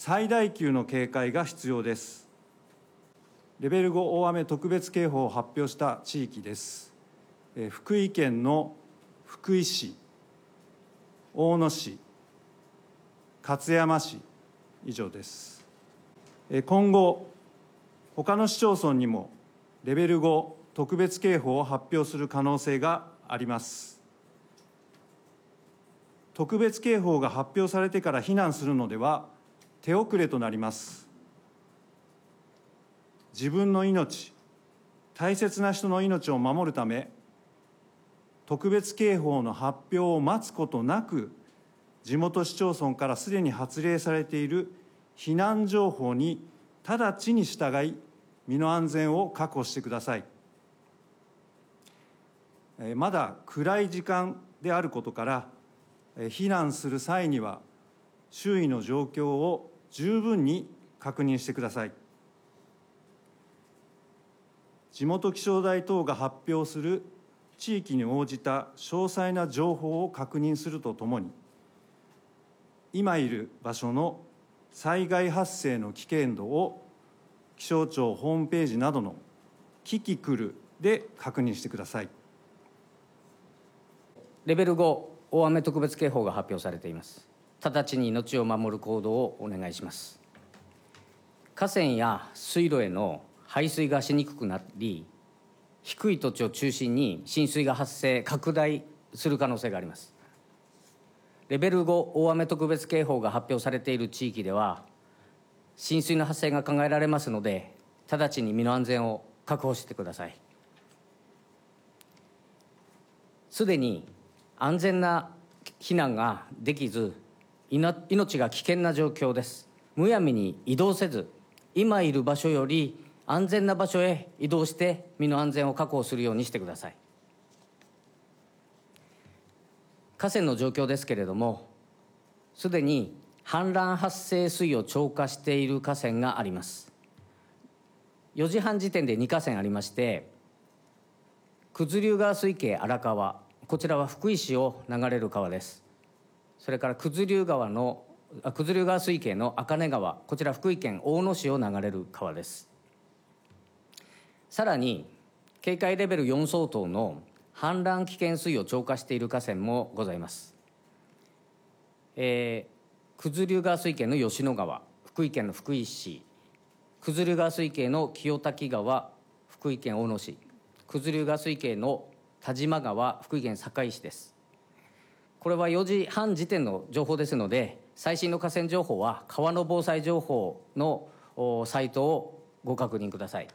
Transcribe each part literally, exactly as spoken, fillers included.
最大級の警戒が必要です。レベルご大雨特別警報を発表した地域です。福井県の福井市、大野市、勝山市、以上です。今後、他の市町村にもレベルご特別警報を発表する可能性があります。特別警報が発表されてから避難するのでは手遅れとなります。自分の命、大切な人の命を守るため、特別警報の発表を待つことなく、地元市町村からすでに発令されている避難情報に直ちに従い、身の安全を確保してください。まだ暗い時間であることから、避難する際には、周囲の状況を十分に確認してください。地元気象台等が発表する地域に応じた詳細な情報を確認するとともに、今いる場所の災害発生の危険度を気象庁ホームページなどのキキクルで確認してください。 レベルご大雨特別警報が発表されています。直ちに命を守る行動をお願いします。河川や水路への排水がしにくくなり、低い土地を中心に浸水が発生、拡大する可能性があります。レベルご大雨特別警報が発表されている地域では、浸水の発生が考えられますので、直ちに身の安全を確保してください。すでに安全な避難ができず、命が危険な状況です。むやみに移動せず、今いる場所より安全な場所へ移動して身の安全を確保するようにしてください。河川の状況ですけれども、すでに氾濫発生水位を超過している河川があります。よじはん時点でに河川ありまして、九頭竜川水系荒川、こちらは福井市を流れる川です。それから九頭竜川の九頭竜川水系の茜川、こちら福井県大野市を流れる川です。さらに警戒レベルよん相当の氾濫危険水位を超過している河川もございます。えー、九頭竜川水系の吉野川、福井県の福井市、九頭竜川水系の清滝川、福井県大野市、九頭竜川水系の田島川、福井県坂井市です。これはよじはん時点の情報ですので、最新の河川情報は川の防災情報のサイトをご確認ください。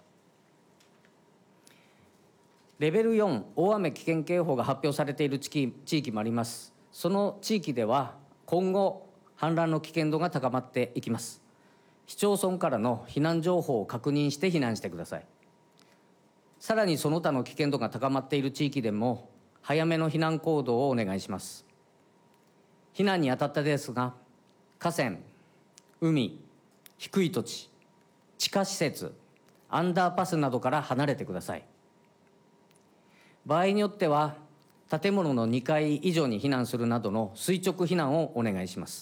レベルよん大雨危険警報が発表されている地域、地域もあります。その地域では今後氾濫の危険度が高まっていきます。市町村からの避難情報を確認して避難してください。さらにその他の危険度が高まっている地域でも早めの避難行動をお願いします。避難にあたってですが、河川、海、低い土地、地下施設、アンダーパスなどから離れてください。場合によっては建物のにかい以上に避難するなどの垂直避難をお願いします。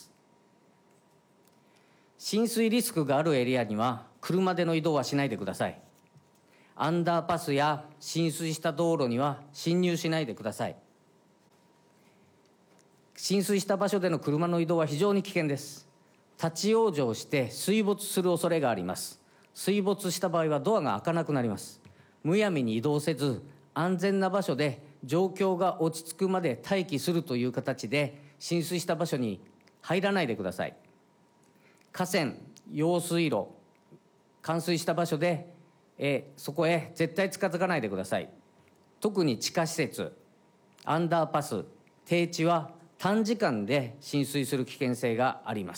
浸水リスクがあるエリアには車での移動はしないでください。アンダーパスや浸水した道路には進入しないでください。浸水した場所での車の移動は非常に危険です。立ち往生して水没する恐れがあります。水没した場合はドアが開かなくなります。むやみに移動せず、安全な場所で状況が落ち着くまで待機するという形で浸水した場所に入らないでください。河川、用水路、冠水した場所で、えー、そこへ絶対近づかないでください。特に地下施設、アンダーパス、低地は短時間で浸水する危険性があります。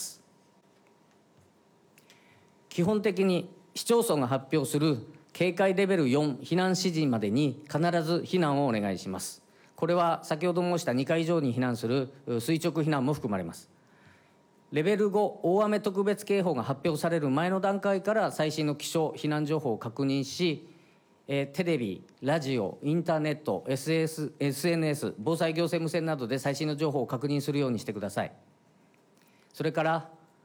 基本的に市町村が発表する警戒レベルよん避難指示までに必ず避難をお願いします。これは先ほど申したにかい以上に避難する垂直避難も含まれます。レベルご大雨特別警報が発表される前の段階から最新の気象避難情報を確認し、えー、テレビ、ラジオ、インターネット、エスエヌエス、防災行政無線などで最新の情報を確認するようにしてください。それから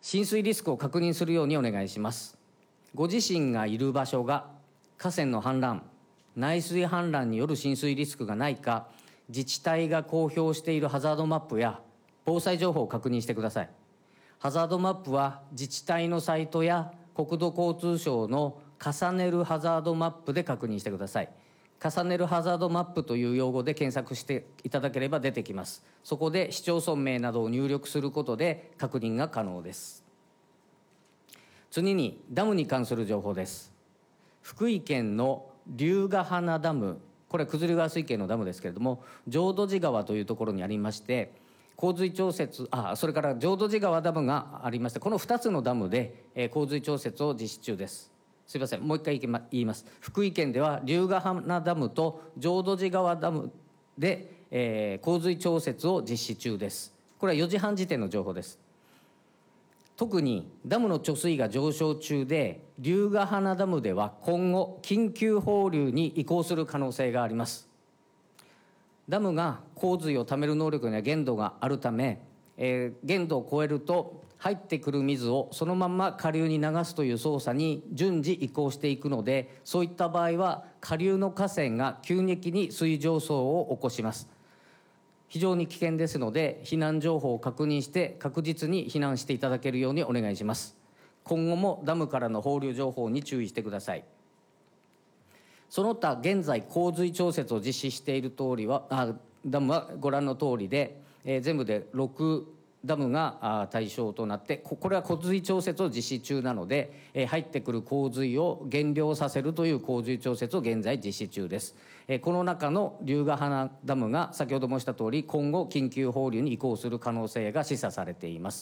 浸水リスクを確認するようにお願いします。ご自身がいる場所が河川の氾濫、内水氾濫による浸水リスクがないか、自治体が公表しているハザードマップや防災情報を確認してください。ハザードマップは自治体のサイトや国土交通省の重ねるハザードマップで確認してください。重ねるハザードマップという用語で検索していただければ出てきます。そこで市町村名などを入力することで確認が可能です。次にダムに関する情報です。福井県の龍ヶ鼻ダム、これは九頭竜川水系のダムですけれども、浄土寺川というところにありまして、洪水調節、あそれから浄土寺川ダムがありまして、このふたつのダムで、えー、洪水調節を実施中です。すみません、もう一回言います。福井県では龍ヶ鼻ダムと浄土寺川ダムで、えー、洪水調節を実施中です。これはよじはん時点の情報です。特にダムの貯水位が上昇中で、龍ヶ鼻ダムでは今後緊急放流に移行する可能性があります。ダムが洪水をためる能力には限度があるため、えー、限度を超えると入ってくる水をそのまま下流に流すという操作に順次移行していくので、そういった場合は下流の河川が急激に水上昇を起こします。非常に危険ですので、避難情報を確認して確実に避難していただけるようにお願いします。今後もダムからの放流情報に注意してください。その他現在洪水調節を実施している通りはあダムはご覧の通りで、えー、全部でろくダムが対象となって、これは洪水調節を実施中なので、えー、入ってくる洪水を減量させるという洪水調節を現在実施中です。えー、この中の龍ヶ鼻ダムが先ほど申した通り、今後緊急放流に移行する可能性が示唆されています。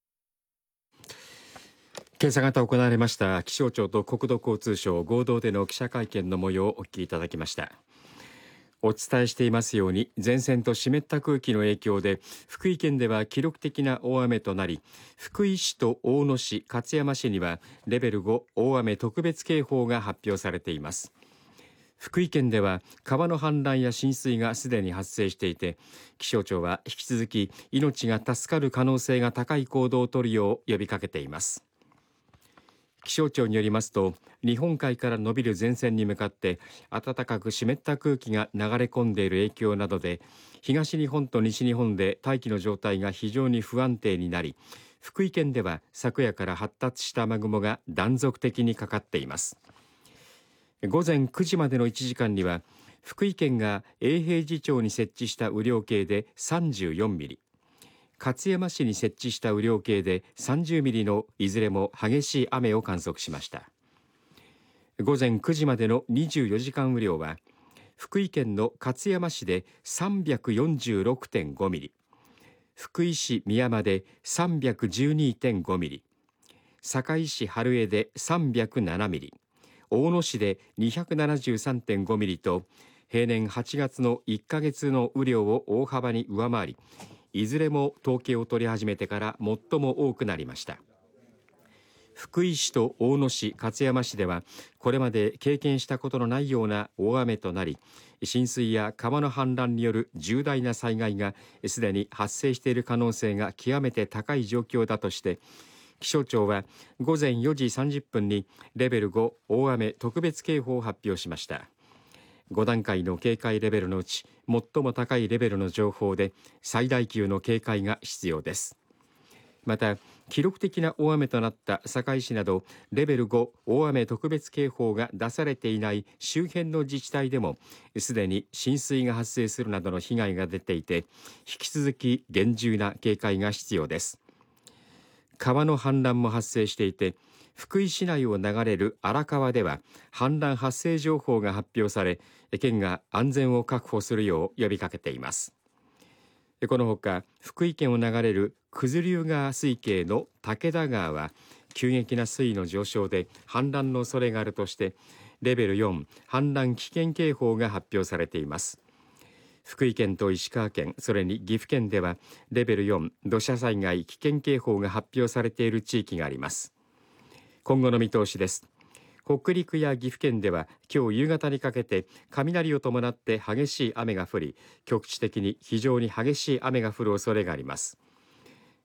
今朝方行われました気象庁と国土交通省合同での記者会見の模様をお聞きいただきました。お伝えしていますように、前線と湿った空気の影響で福井県では記録的な大雨となり、福井市と大野市、勝山市にはレベルご大雨特別警報が発表されています。福井県では川の氾濫や浸水がすでに発生していて、気象庁は引き続き命が助かる可能性が高い行動を取るよう呼びかけています。気象庁によりますと、日本海から伸びる前線に向かって暖かく湿った空気が流れ込んでいる影響などで、東日本と西日本で大気の状態が非常に不安定になり、福井県では昨夜から発達した雨雲が断続的にかかっています。午前くじまでのいちじかんには、福井県が永平寺町に設置した雨量計でさんじゅうよんミリ、勝山市に設置した雨量計でさんじゅうミリのいずれも激しい雨を観測しました。午前くじまでのにじゅうよじかん雨量は、福井県の勝山市で さんびゃくよんじゅうろくてんごミリ、福井市美山で さんびゃくじゅうにてんごミリ、堺市春江でさんびゃくななミリ、大野市で にひゃくななじゅうさんてんごミリと、平年はちがつのいっかげつの雨量を大幅に上回り、いずれも統計を取り始めてから最も多くなりました。福井市と大野市、勝山市ではこれまで経験したことのないような大雨となり、浸水や川の氾濫による重大な災害がすでに発生している可能性が極めて高い状況だとして、気象庁は午前よじさんじゅっぷんにレベルご大雨特別警報を発表しました。ご段階の警戒レベルのうち最も高いレベルの情報で、最大級の警戒が必要です。また、記録的な大雨となった堺市などレベルご大雨特別警報が出されていない周辺の自治体でもすでに浸水が発生するなどの被害が出ていて、引き続き厳重な警戒が必要です。川の氾濫も発生していて、福井市内を流れる荒川では氾濫発生情報が発表され、県が安全を確保するよう呼びかけています。このほか、福井県を流れる九頭竜川水系の武田川は急激な水位の上昇で氾濫の恐れがあるとして、レベルよん氾濫危険警報が発表されています。福井県と石川県、それに岐阜県ではレベルよん土砂災害危険警報が発表されている地域があります。今後の見通しです。北陸や岐阜県では今日夕方にかけて雷を伴って激しい雨が降り、局地的に非常に激しい雨が降る恐れがあります。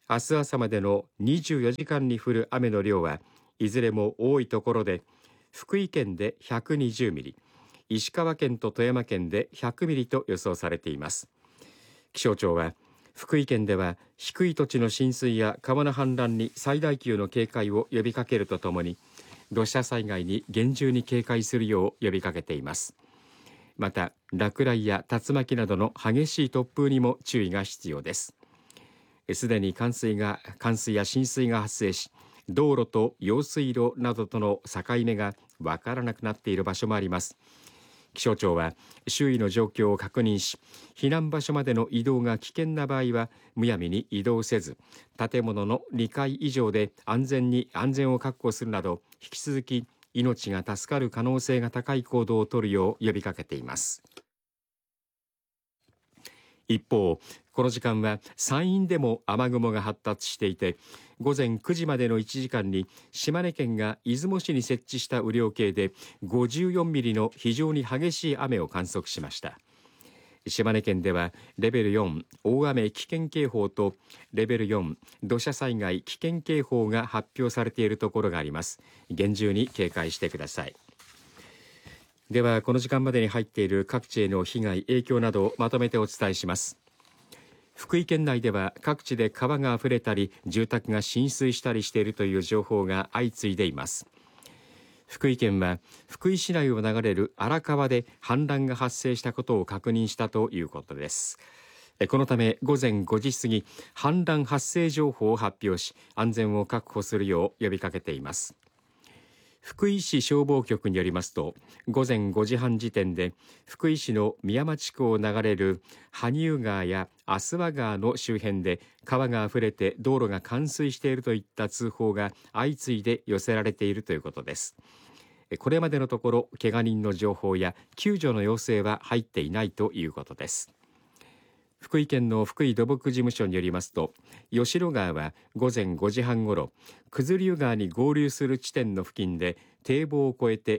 明日朝までのにじゅうよじかんに降る雨の量はいずれも多いところで福井県でひゃくにじゅうミリ、石川県と富山県でひゃくミリと予想されています。気象庁は福井県では低い土地の浸水や川の氾濫に最大級の警戒を呼びかけるとともに、土砂災害に厳重に警戒するよう呼びかけています。また落雷や竜巻などの激しい突風にも注意が必要です。すでに冠水が冠水や浸水が発生し、道路と用水路などとの境目がわからなくなっている場所もあります。気象庁は周囲の状況を確認し、避難場所までの移動が危険な場合はむやみに移動せず、建物のにかい以上で安全に安全を確保するなど、引き続き命が助かる可能性が高い行動を取るよう呼びかけています。一方、この時間は山陰でも雨雲が発達していて、午前くじまでのいちじかんに島根県が出雲市に設置した雨量計でごじゅうよんミリの非常に激しい雨を観測しました。島根県ではレベルよん大雨危険警報とレベルよん土砂災害危険警報が発表されているところがあります。厳重に警戒してください。ではこの時間までに入っている各地への被害影響などをまとめてお伝えします。福井県内では各地で川があふれたり住宅が浸水したりしているという情報が相次いでいます。福井県は福井市内を流れる荒川で氾濫が発生したことを確認したということです。このため午前ごじ過ぎ、氾濫発生情報を発表し、安全を確保するよう呼びかけています。福井市消防局によりますと、午前ごじはん時点で福井市の宮山地区を流れる羽生川や足羽川の周辺で川があふれて道路が冠水しているといった通報が相次いで寄せられているということです。これまでのところ怪我人の情報や救助の要請は入っていないということです。福井県の福井土木事務所によりますと、吉野川は午前ごじはんごろ、九頭竜川に合流する地点の付近で堤防を越えて